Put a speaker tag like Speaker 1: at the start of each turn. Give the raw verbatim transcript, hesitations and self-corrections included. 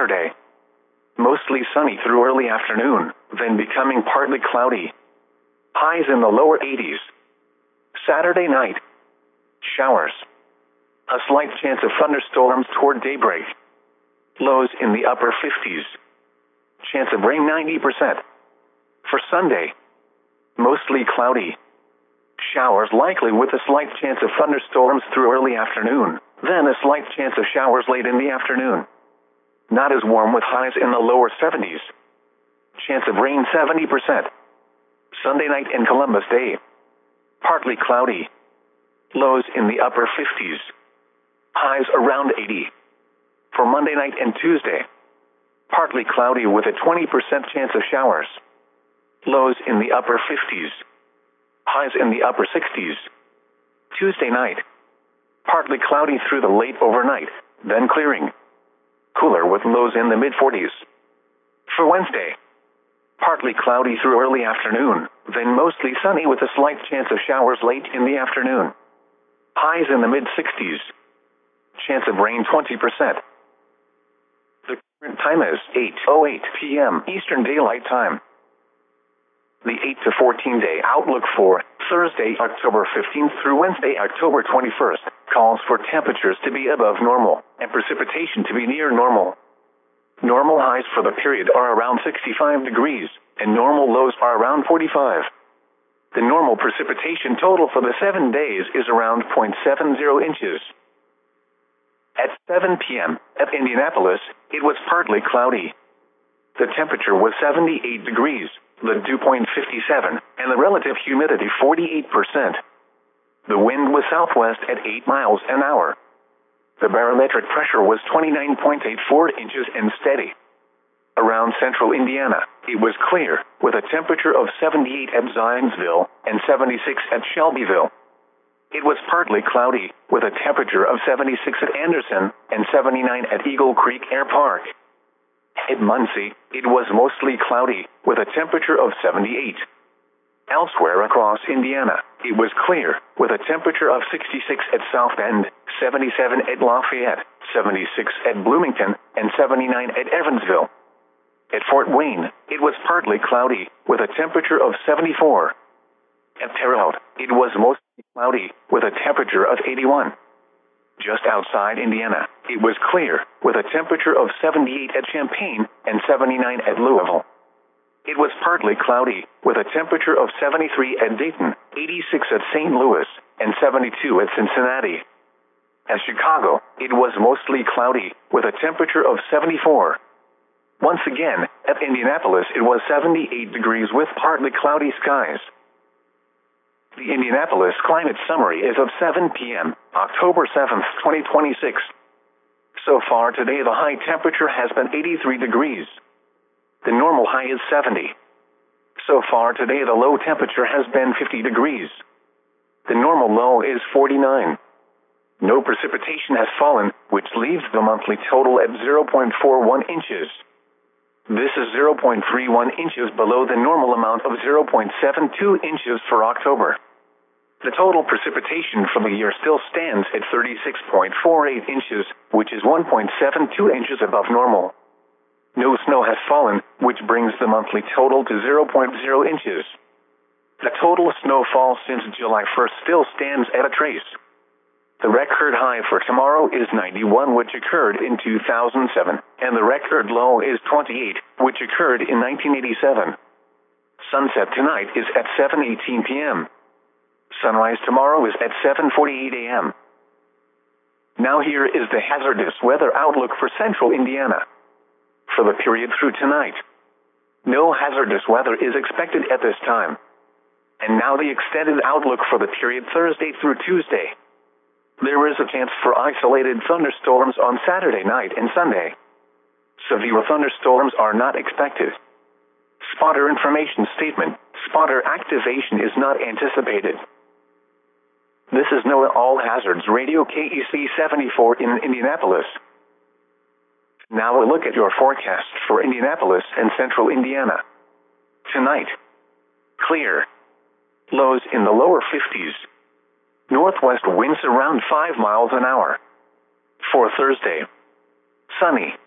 Speaker 1: Saturday. Mostly sunny through early afternoon, then becoming partly cloudy. Highs in the lower eighties. Saturday night. Showers. A slight chance of thunderstorms toward daybreak. Lows in the upper fifties. Chance of rain ninety percent. For Sunday. Mostly cloudy. Showers likely with a slight chance of thunderstorms through early afternoon, then a slight chance of showers late in the afternoon. Not as warm with highs in the lower seventies. Chance of rain seventy percent. Sunday night and Columbus Day. Partly cloudy. Lows in the upper fifties. Highs around eighty. For Monday night and Tuesday. Partly cloudy with a twenty percent chance of showers. Lows in the upper fifties. Highs in the upper sixties. Tuesday night. Partly cloudy through the late overnight, then clearing. Cooler with lows in the mid forties. For Wednesday. Partly cloudy through early afternoon, then mostly sunny with a slight chance of showers late in the afternoon. Highs in the mid sixties. Chance of rain twenty percent. The current time is eight oh eight p m Eastern Daylight Time. The eight to fourteen day outlook for Thursday, October fifteenth through Wednesday, October twenty-first, calls for temperatures to be above normal and precipitation to be near normal. Normal highs for the period are around sixty-five degrees, and normal lows are around forty-five. The normal precipitation total for the seven days is around zero point seven zero inches. At seven p m at Indianapolis, it was partly cloudy. The temperature was seventy-eight degrees, the dew point fifty-seven, and the relative humidity forty-eight percent. The wind was southwest at eight miles an hour. The barometric pressure was twenty-nine point eight four inches and steady. Around central Indiana, it was clear, with a temperature of seventy-eight at Zionsville and seventy-six at Shelbyville. It was partly cloudy, with a temperature of seventy-six at Anderson and seventy-nine at Eagle Creek Air Park. At Muncie, it was mostly cloudy, with a temperature of seventy-eight. Elsewhere across Indiana, it was clear, with a temperature of sixty-six at South Bend, seventy-seven at Lafayette, seventy-six at Bloomington, and seventy-nine at Evansville. At Fort Wayne, it was partly cloudy, with a temperature of seventy-four. At Terre Haute, it was mostly cloudy, with a temperature of eighty-one. Just outside Indiana, it was clear, with a temperature of seventy-eight at Champaign and seventy-nine at Louisville. It was partly cloudy, with a temperature of seventy-three at Dayton, eighty-six at Saint Louis, and seventy-two at Cincinnati. At Chicago, it was mostly cloudy, with a temperature of seventy-four. Once again, at Indianapolis it was seventy-eight degrees with partly cloudy skies. The Indianapolis Climate Summary is of seven p m, October seventh, twenty twenty-six. So far today the high temperature has been eighty-three degrees. The normal high is seventy. So far today the low temperature has been fifty degrees. The normal low is forty-nine. No precipitation has fallen, which leaves the monthly total at zero point four one inches. This is zero point three one inches below the normal amount of zero point seven two inches for October. The total precipitation for the year still stands at thirty-six point four eight inches, which is one point seven two inches above normal. No snow has fallen, which brings the monthly total to zero point zero inches. The total snowfall since July first still stands at a trace. The record high for tomorrow is ninety-one, which occurred in two thousand seven, and the record low is twenty-eight, which occurred in nineteen eighty-seven. Sunset tonight is at seven eighteen p m Sunrise tomorrow is at seven forty-eight a m Now here is the hazardous weather outlook for central Indiana. For the period through tonight, no hazardous weather is expected at this time. And now the extended outlook for the period Thursday through Tuesday. There is a chance for isolated thunderstorms on Saturday night and Sunday. Severe thunderstorms are not expected. Spotter information statement: spotter activation is not anticipated. This is NOAA All Hazards Radio K E C seventy-four in Indianapolis. Now a look at your forecast for Indianapolis and central Indiana. Tonight, clear. Lows in the lower fifties. Northwest winds around five miles an hour. For Thursday, sunny.